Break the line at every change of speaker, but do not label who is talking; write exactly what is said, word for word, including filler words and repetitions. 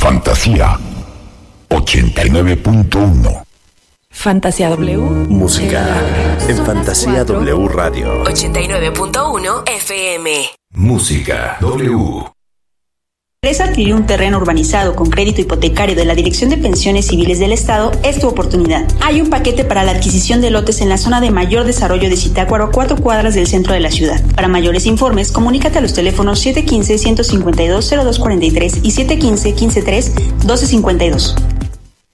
Fantasía ochenta y nueve punto uno.
Fantasía W.
Música en Fantasía W Radio.
ochenta y nueve punto uno F M.
Música W.
¿Quieres adquirir un terreno urbanizado con crédito hipotecario de la Dirección de Pensiones Civiles del Estado? Es tu oportunidad. Hay un paquete para la adquisición de lotes en la zona de mayor desarrollo de Zitácuaro, a cuatro cuadras del centro de la ciudad. Para mayores informes, comunícate a los teléfonos siete uno cinco, uno cinco dos, cero dos cuatro tres y siete uno cinco, uno cinco tres, uno dos cinco dos.